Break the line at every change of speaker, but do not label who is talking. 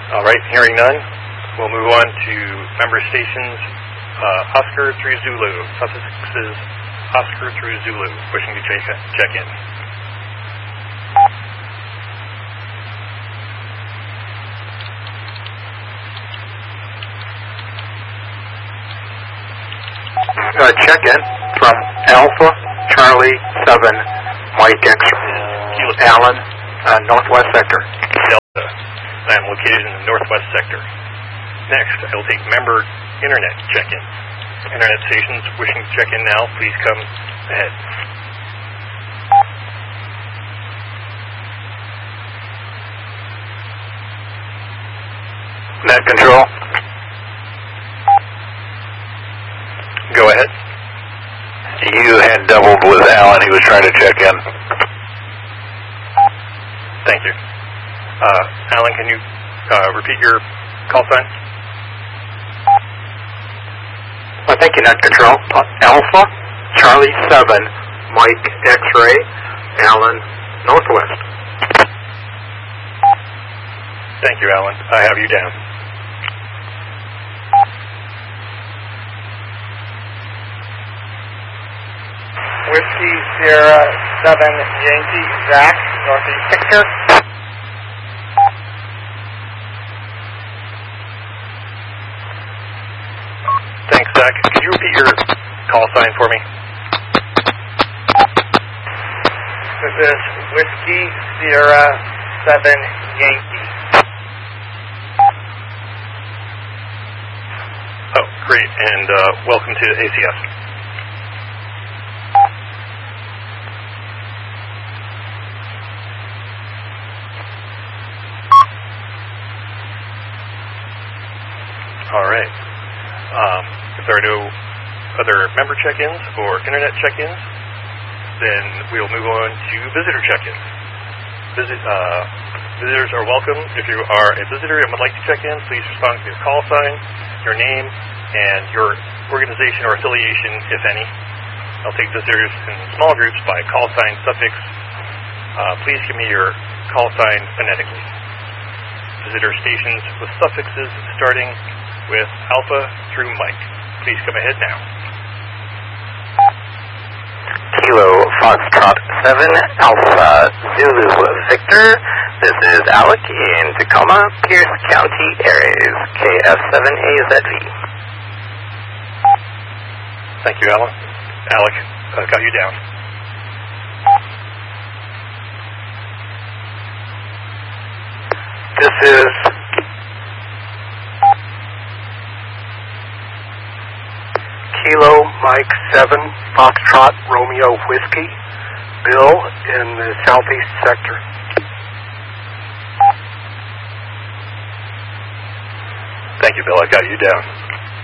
All right, hearing none, we'll move on to member stations. Oscar through Zulu, suffixes Oscar through Zulu, wishing to check in.
Check in from Alpha Charlie 7 Mike X Allen, Northwest Sector.
Delta. I am located in the Northwest Sector. Next, I will take member internet check-in. Internet stations wishing to check in now, please come ahead.
Net control.
Go ahead.
You had doubled with Alan. He was trying to check in.
Thank you. Alan, can you repeat your call sign?
Thank you, net control. Alpha Charlie 7 Mike X-ray Alan Northwest.
Thank you, Alan. I have you down.
Whiskey Sierra 7 Yankee Zach, Northeast Sector.
Thanks, Zach. Could you repeat your call sign for me?
This is Whiskey Sierra 7 Yankee.
Oh, great, and welcome to ACS. All right. If there are no other member check-ins or internet check-ins, then we'll move on to visitor check-ins. Visitors are welcome. If you are a visitor and would like to check in, please respond to your call sign, your name, and your organization or affiliation, if any. I'll take visitors in small groups by call sign suffix. Please give me your call sign phonetically. Visitor stations with suffixes starting with Alpha through Mike. Please come ahead now.
Kilo Foxtrot 7 Alpha Zulu Victor. This is Alec in Tacoma, Pierce County, Aries, KF7AZV.
Thank you, Alan. Alec, got you down.
This is Kilo Mike 7 Foxtrot Romeo Whiskey, Bill in the Southeast Sector.
Thank you, Bill. I got you down.